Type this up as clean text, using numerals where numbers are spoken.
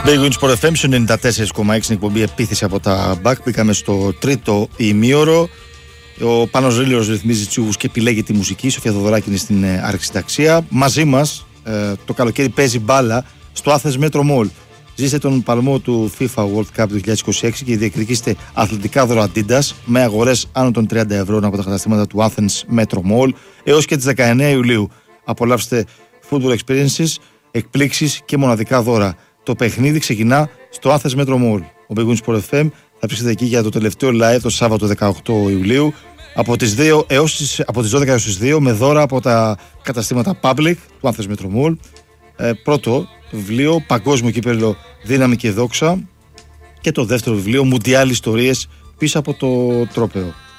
Big Win Sport FM 94,6 εκπομπή επίθεση από τα Μπακ. Μπήκαμε στο τρίτο ημίωρο. Ο Πάνος Ρήλιος ρυθμίζει τσούβους και επιλέγει τη μουσική. Η Σοφία Θοδωράκη είναι στην αρχισυνταξία. Μαζί μας το καλοκαίρι παίζει μπάλα στο Athens Metro Mall. Ζήστε τον παλμό του FIFA World Cup 2026 και διεκδικήστε αθλητικά δώρα Adidas με αγορές άνω των 30 ευρώ από τα καταστήματα του Athens Metro Mall έως και τις 19 Ιουλίου. Απολαύστε football experiences, εκπλήξεις και μοναδικά δώρα. Το παιχνίδι ξεκινά στο Athens Metro Mall. Ο Big Win Sport FM θα βρίσκεται εκεί για το τελευταίο live το Σάββατο 18 Ιουλίου από τις 12 έως τις 2 με δώρα από τα καταστήματα Public του Athens Metro Mall. Πρώτο βιβλίο, Παγκόσμιο Κύπελλο Δύναμη και Δόξα, και το δεύτερο βιβλίο, Μουντιάλ Ιστορίες πίσω από το τρόπαιο.